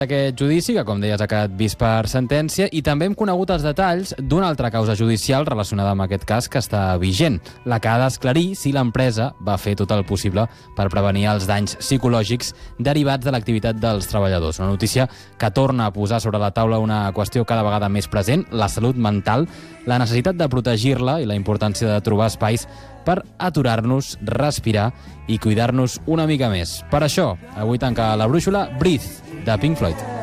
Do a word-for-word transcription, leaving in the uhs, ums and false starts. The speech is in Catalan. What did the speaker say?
Aquest judici, que com deies ha quedat vist per sentència, i també hem conegut els detalls d'una altra causa judicial relacionada amb aquest cas que està vigent, la que ha d'esclarir si l'empresa va fer tot el possible per prevenir els danys psicològics derivats de l'activitat dels treballadors. Una notícia que torna a posar sobre la taula una qüestió cada vegada més present, la salut mental, la necessitat de protegir-la i la importància de trobar espais per aturar-nos, respirar i cuidar-nos una mica més. Per això, avui tanca la brúixola Breathe, de Pink Floyd.